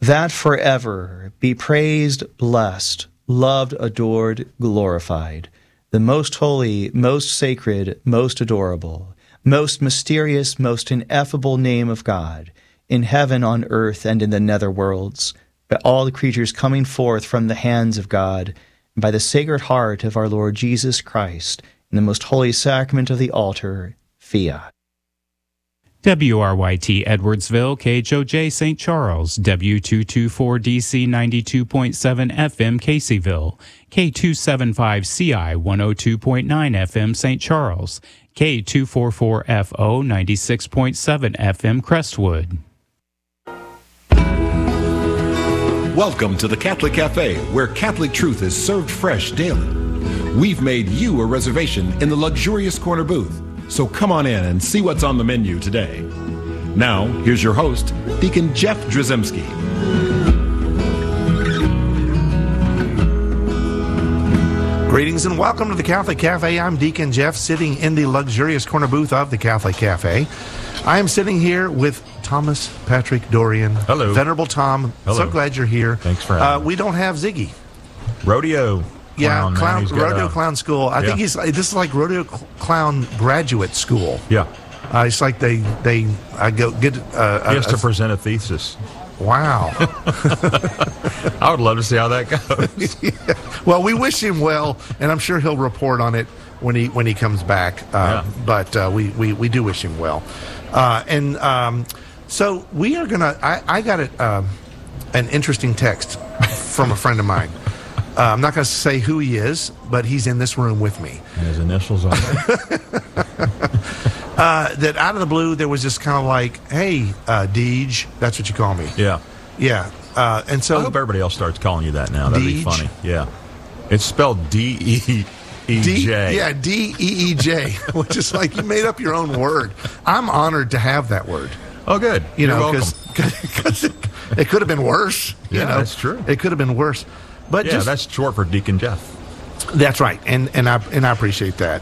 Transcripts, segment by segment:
that forever be praised, blessed, loved, adored, glorified, the most holy, most sacred, most adorable, most mysterious, most ineffable name of God, in heaven, on earth, and in the nether worlds, by all the creatures coming forth from the hands of God, and by the Sacred Heart of our Lord Jesus Christ, in the most holy sacrament of the altar, fiat. WRYT Edwardsville, KHOJ St. Charles, W224DC 92.7 FM Caseyville, K275CI 102.9 FM St. Charles, K244FO 96.7 FM Crestwood. Welcome to the Catholic Cafe, where Catholic truth is served fresh daily. We've made you a reservation in the luxurious corner booth, so come on in and see what's on the menu today. Now, here's your host, Deacon Jeff Drzymski. Greetings and welcome to the Catholic Cafe. I'm Deacon Jeff, sitting in the luxurious corner booth of the Catholic Cafe. I am sitting here with Thomas Patrick Dorian. Hello. Venerable Tom. Hello. So glad you're here. Thanks for having me. We don't have Ziggy. Rodeo clown. Rodeo clown school. I think this is like rodeo clown graduate school. Yeah. It's like they go get. He has to present a thesis. Wow. I would love to see how that goes. Yeah. Well, we wish him well, and I'm sure he'll report on it when he comes back. But we do wish him well. So we are gonna. I got an interesting text from a friend of mine. I'm not going to say who he is, but he's in this room with me. And his initials on there. That out of the blue, there was just kind of like, "Hey, Deej," that's what you call me. Yeah. Yeah. And so I hope everybody else starts calling you that now. That'd be Deej? funny. Yeah. It's spelled D-E-E-J. Yeah, D-E-E-J, which is like you made up your own word. I'm honored to have that word. Oh, good. You You're know, welcome. because it could have been worse. Yeah, you know? that's true. It could have been worse. But Yeah, that's short for Deacon Jeff. That's right, and I appreciate that.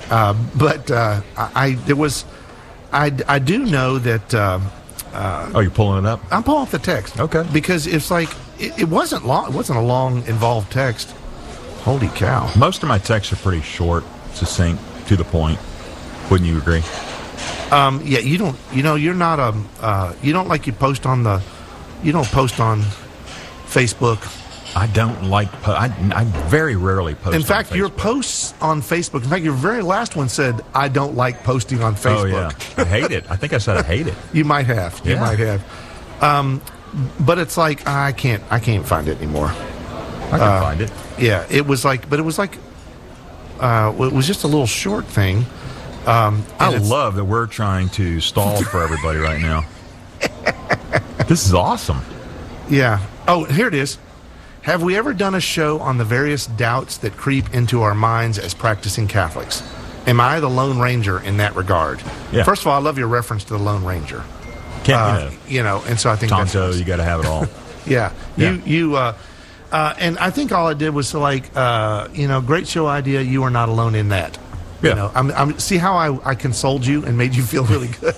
I do know that. Oh, you're pulling it up? I'm pulling up the text. Okay. Because it's like it wasn't long. It wasn't a long, involved text. Holy cow! Most of my texts are pretty short, succinct, to the point. Wouldn't you agree? Yeah, you don't. You know, you're not you don't like you don't post on Facebook. I don't like. I very rarely post. In fact, on your Facebook. posts on Facebook. In fact, your very last one said, "I don't like posting on Facebook." Oh yeah, I hate it. I think I said I hate it. You might have. You Yeah. might have. But it's like I can't find it anymore. I can find it. Yeah, it was like it was just a little short thing. I love that we're trying to stall for everybody right now. This is awesome. Yeah. Oh, here it is. Have we ever done a show on the various doubts that creep into our minds as practicing Catholics? Am I the Lone Ranger in that regard? Yeah. First of all, I love your reference to the Lone Ranger. Can't And so I think Tonto, that's you got to have it all. Yeah. Yeah. And I think all I did was great show idea. You are not alone in that. Yeah. You know, I'm see how I consoled you and made you feel really good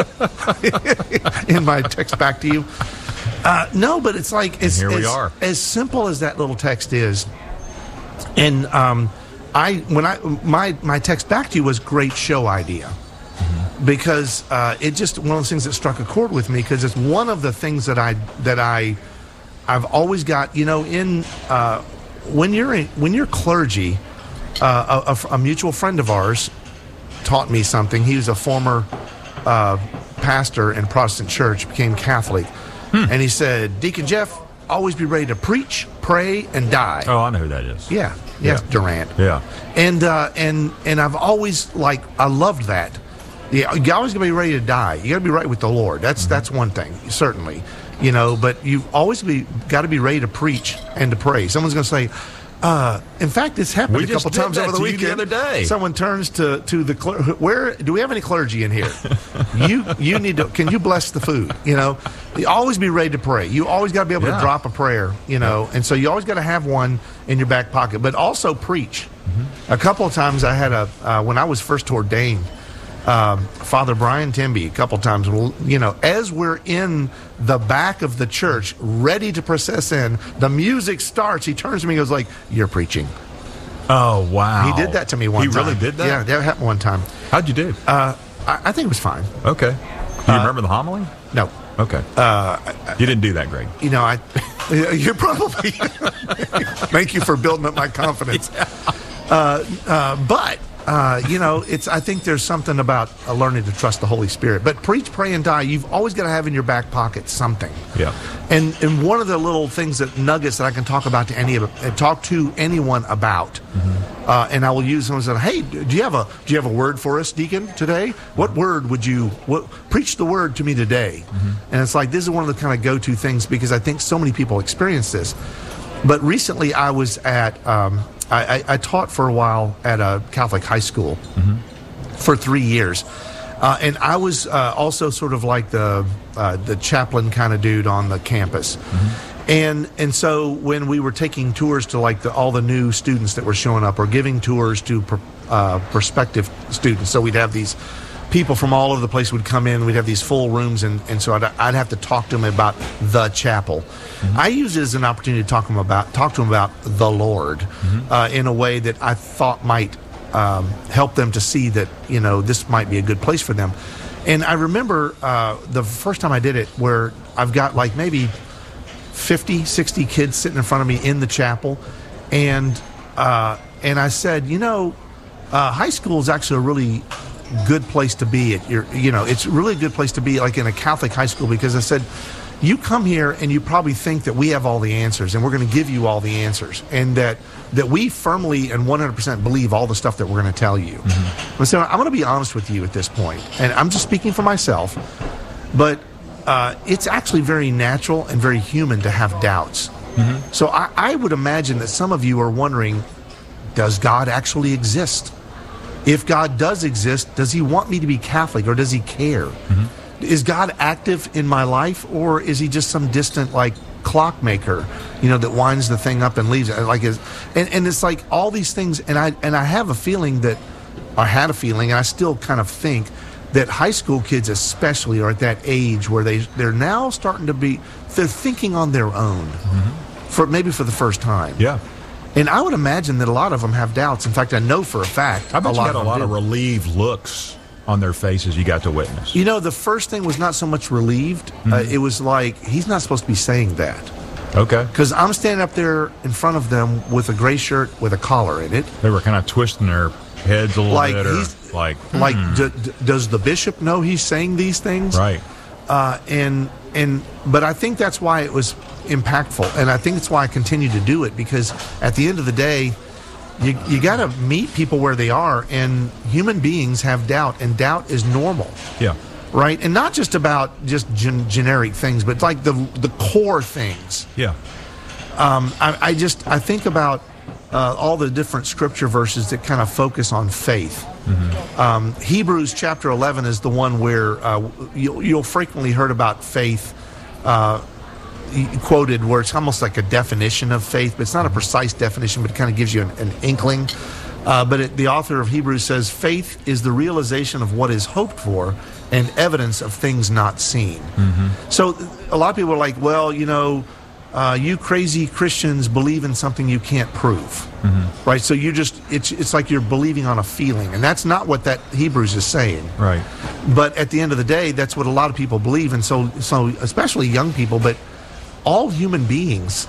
in my text back to you. No, but it's like here we are. As simple as that little text is. And my text back to you was great show idea. Because it just one of those things that struck a chord with me because it's one of the things that I've always got. You know, when you're clergy, a mutual friend of ours taught me something. He was a former pastor in Protestant church, became Catholic, and he said, "Deacon Jeff, always be ready to preach, pray, and die." Oh, I know who that is. Yeah, Durant. Yeah. And I've always I loved that. Yeah, you always got to be ready to die. You got to be right with the Lord. That's one thing, certainly. You know, but you've always got to be ready to preach and to pray. Someone's going to say, in fact, this happened We a just couple did times that over the to you weekend. the other day. Someone turns to the where do we have any clergy in here? you need to. Can you bless the food? You know, you always be ready to pray. You always got to be able to drop a prayer. You know, and so you always got to have one in your back pocket. But also preach. A couple of times I had when I was first ordained. Father Brian Timby a couple times. You know, as we're in the back of the church, ready to process in, the music starts. He turns to me and goes like, "You're preaching." Oh, wow. He did that to me one time. He really did that? Yeah, that happened one time. How'd you do? I think it was fine. Okay. Do you remember the homily? No. Okay. You didn't do that, Greg. You know, you're probably. Thank you for building up my confidence. But you know, I think there's something about learning to trust the Holy Spirit. But preach, pray, and die. You've always got to have in your back pocket something. Yeah. And one of the little things nuggets that I can talk about talk to anyone about, and I will use them and say, "Hey, do you have a word for us, Deacon, today? What word would you preach the word to me today?" And it's like this is one of the kind of go-to things because I think so many people experience this. But recently, I was at. I taught for a while at a Catholic high school for 3 years. And I was also sort of like the chaplain kind of dude on the campus. And so when we were taking tours to like all the new students that were showing up or giving tours to prospective students, so we'd have these people from all over the place would come in. We'd have these full rooms, and so I'd have to talk to them about the chapel. I use it as an opportunity to talk to them about the Lord in a way that I thought might help them to see that, you know, this might be a good place for them. And I remember the first time I did it where I've got like maybe 50, 60 kids sitting in front of me in the chapel. And I said, you know, high school is actually a really good place to be at it's a really good place to be like in a Catholic high school, because I said, you come here and you probably think that we have all the answers and we're going to give you all the answers, and that we firmly and 100% believe all the stuff that we're going to tell you. So I'm going to be honest with you at this point, and I'm just speaking for myself, but it's actually very natural and very human to have doubts. So I would imagine that some of you are wondering, does God actually exist? If God does exist, does he want me to be Catholic, or does he care? Is God active in my life, or is he just some distant like clockmaker, you know, that winds the thing up and leaves it? Like, and it's like all these things, and I have a feeling that, I had a feeling, and I still kind of think that high school kids especially are at that age where they're now starting to be, they're thinking on their own for the first time. Yeah. And I would imagine that a lot of them have doubts. In fact, I know for a fact I bet you had a lot did. of relieved looks on their faces you got to witness. You know, the first thing was not so much relieved. It was like, he's not supposed to be saying that. Okay. Because I'm standing up there in front of them with a gray shirt with a collar in it. They were kind of twisting their heads a little bit. Or does the bishop know he's saying these things? Right. But I think that's why it was impactful, and I think that's why I continue to do it, because at the end of the day, you got to meet people where they are, and human beings have doubt, and doubt is normal. Yeah. Right, and not just about just generic things, but like the core things. Yeah. I think about all the different scripture verses that kind of focus on faith. Hebrews chapter 11 is the one where you'll frequently heard about faith quoted, where it's almost like a definition of faith, but it's not a precise definition, but it kind of gives you an inkling. But the author of Hebrews says, faith is the realization of what is hoped for and evidence of things not seen. So a lot of people are like, well, you know, you crazy Christians believe in something you can't prove, right? So it's like you're believing on a feeling, and that's not what that Hebrews is saying. Right. But at the end of the day, that's what a lot of people believe, and so especially young people, but all human beings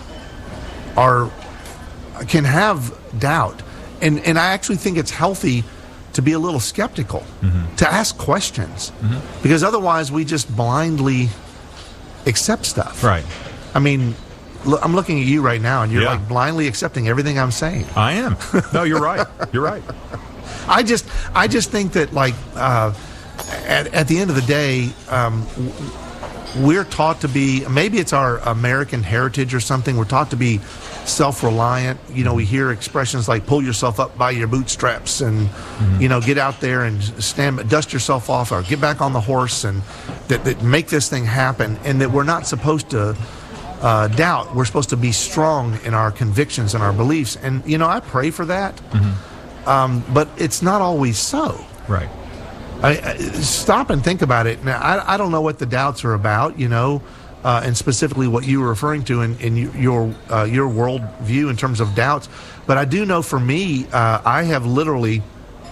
can have doubt, and I actually think it's healthy to be a little skeptical, to ask questions, because otherwise we just blindly accept stuff. Right. I mean, I'm looking at you right now, and you're like blindly accepting everything I'm saying. I am. No, you're right. You're right. I just think that, like, at the end of the day, we're taught to be, maybe it's our American heritage or something, we're taught to be self-reliant. You know, we hear expressions like pull yourself up by your bootstraps and, you know, get out there and dust yourself off, or get back on the horse, and that make this thing happen, and that we're not supposed to doubt. We're supposed to be strong in our convictions and our beliefs. And, you know, I pray for that, but it's not always so. Right. Stop and think about it. Now, I don't know what the doubts are about, and specifically what you were referring to in your world view in terms of doubts. But I do know for me, I have literally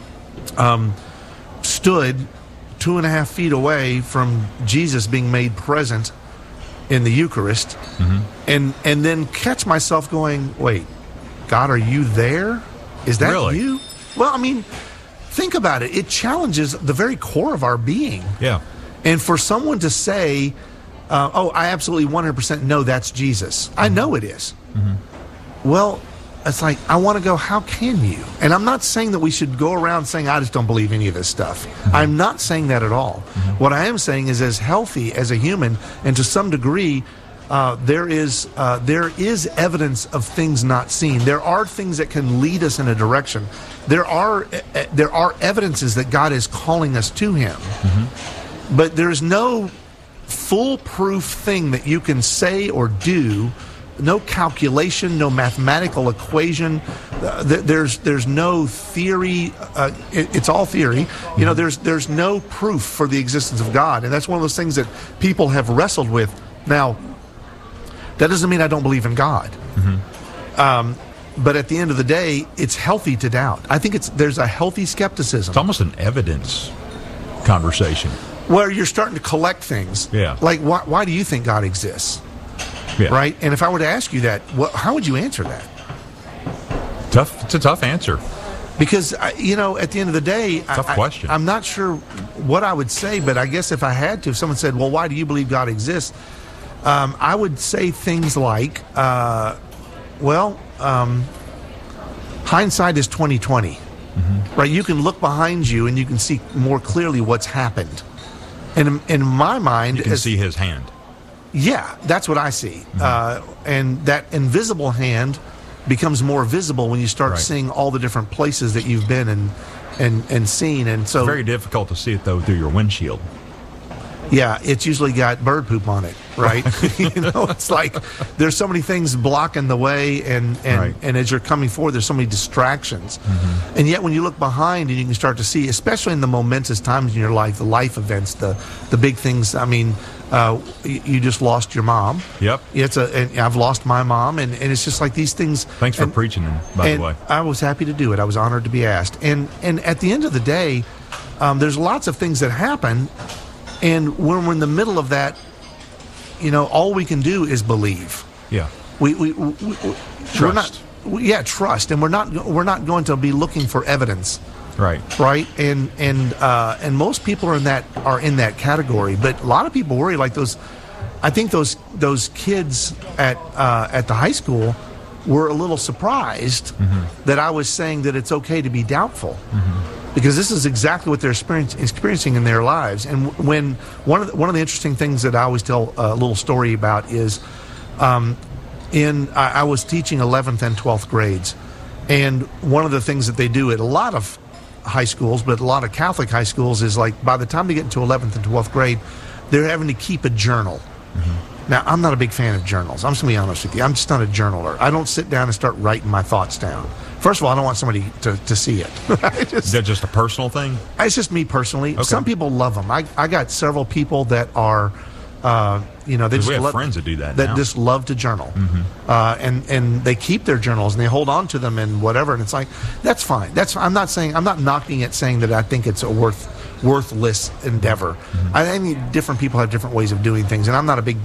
stood 2.5 feet away from Jesus being made present in the Eucharist, and then catch myself going, wait, God, are you there? Is that really? You? Well, I mean, think about it. It challenges the very core of our being. Yeah. And for someone to say, I absolutely 100% know that's Jesus. I know it is. Well, it's like, I want to go, how can you? And I'm not saying that we should go around saying, I just don't believe any of this stuff. I'm not saying that at all. What I am saying is, as healthy as a human, and to some degree, there is evidence of things not seen. There are things that can lead us in a direction. There are evidences that God is calling us to Him. But there's no foolproof thing that you can say or do. No calculation, no mathematical equation. There's no theory. It's all theory. There's no proof for the existence of God, and that's one of those things that people have wrestled with. Now, that doesn't mean I don't believe in God. But at the end of the day, it's healthy to doubt. I think there's a healthy skepticism. It's almost an evidence conversation where you're starting to collect things. Yeah. Like, why do you think God exists? Yeah. Right? And if I were to ask you that, how would you answer that? Tough. It's a tough answer. Because, at the end of the day... Tough question. I'm not sure what I would say, but I guess if I had to, if someone said, well, why do you believe God exists? I would say things like, hindsight is 20/20. Right? You can look behind you and you can see more clearly what's happened. And in my mind... You can see His hand. Yeah, that's what I see. And that invisible hand becomes more visible when you start seeing all the different places that you've been and seen. And so, it's very difficult to see it, though, through your windshield. Yeah, it's usually got bird poop on it, right? It's like there's so many things blocking the way, and as you're coming forward, there's so many distractions. And yet when you look behind and you can start to see, especially in the momentous times in your life, the life events, the big things. I mean, you just lost your mom. Yep. And I've lost my mom, and it's just like these things. Thanks for preaching, by the way. I was happy to do it. I was honored to be asked. And at the end of the day, there's lots of things that happen. And when we're in the middle of that, all we can do is believe. Yeah. We trust. Trust, and we're not going to be looking for evidence. Right. Right. And most people are in that category, but a lot of people worry like those. I think those kids at the high school were a little surprised that I was saying that it's okay to be doubtful. Because this is exactly what they're experiencing in their lives. And when one of the interesting things that I always tell a little story about is, I was teaching 11th and 12th grades, and one of the things that they do at a lot of high schools, but a lot of Catholic high schools, is like by the time they get into 11th and 12th grade, they're having to keep a journal. Now, I'm not a big fan of journals. I'm just going to be honest with you. I'm just not a journaler. I don't sit down and start writing my thoughts down. First of all, I don't want somebody to see it. Is that just a personal thing? It's just me personally. Okay. Some people love them. I got several people that are, they just we have love, friends that do that now. That just love to journal, and they keep their journals and they hold on to them and whatever. And it's like that's fine. I'm not knocking it, saying that I think it's a worthless endeavor. I think different people have different ways of doing things, and I'm not a big